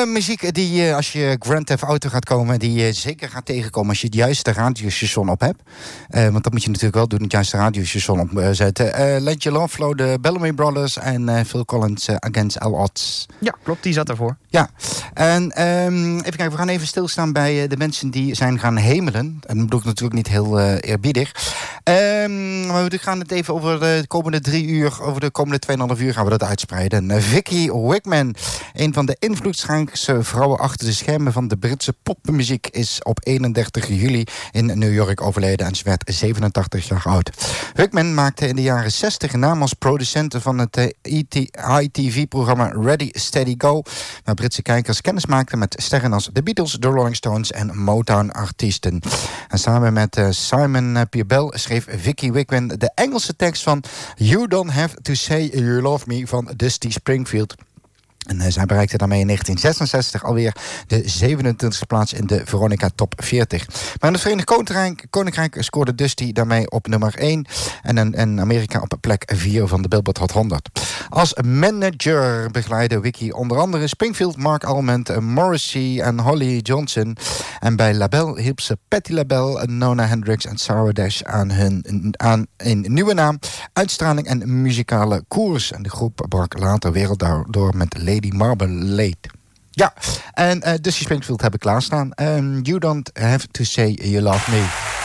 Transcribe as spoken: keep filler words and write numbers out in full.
muziek die, uh, als je Grand Theft Auto gaat komen, die je zeker gaat tegenkomen als je het juiste radiostation op hebt. Uh, want dat moet je natuurlijk wel doen, het juiste radiostation opzetten. Uh, Let Your Love Flow, de Bellamy Brothers en uh, Phil Collins, uh, Against All Odds. Ja, klopt, die zat ervoor. Ja, en um, even kijken, we gaan even stilstaan bij uh, de mensen die zijn gaan hemelen. En dat bedoel ik natuurlijk niet heel uh, eerbiedig. Um, maar we gaan het even over de komende drie uur, over de komende tweeënhalf uur gaan we dat uitspreiden. Uh, Vicky Wakeman, een van de invloedrijkste vrouwen achter de schermen van de Britse popmuziek, is op eenendertig juli in New York overleden en ze werd zevenentachtig jaar oud. Wakeman maakte in de jaren zestig een naam als producent van het uh, I T V-programma Ready, Steady, Go, waar Britse kijkers kennis maakten met sterren als The Beatles, The Rolling Stones en Motown-artiesten. En samen met uh, Simon uh, Peerbell schreef Vicky Wakeman de Engelse tekst van You Don't Have to Say You Love Me van Dusty Springfield. En uh, zij bereikte daarmee in negentien zesenzestig alweer de zevenentwintigste plaats in de Veronica Top veertig. Maar in het Verenigd Koninkrijk, Koninkrijk scoorde Dusty daarmee op nummer één... en in, in Amerika op plek vier van de Billboard Hot honderd. Als manager begeleidde Vicky onder andere Springfield, Mark Almond, Morrissey en Holly Johnson. En bij Label hielp ze Patti LaBelle, Nona Hendrix en Sarah Dash aan, hun, aan een nieuwe naam, uitstraling en muzikale koers. En de groep brak later wereld door met Lady Marmalade. Ja, en uh, Dusty Springfield heb ik klaarstaan. Um, you Don't Have to Say You Love Me.